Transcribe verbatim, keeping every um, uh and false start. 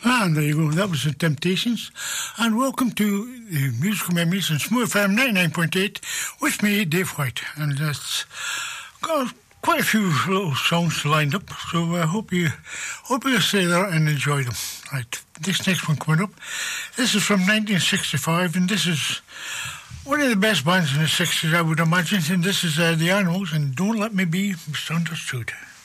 And there you go, that was The Temptations. And welcome to the Musical Memories on Smooth F M ninety-nine point eight with me, Dave White. And it's got quite a few little songs lined up, so I hope you hope you'll stay there and enjoy them. Right, this next one coming up, this is from nineteen sixty-five, and this is one of the best bands in the sixties, I would imagine, and this is uh, The Animals, and Don't Let Me Be Misunderstood.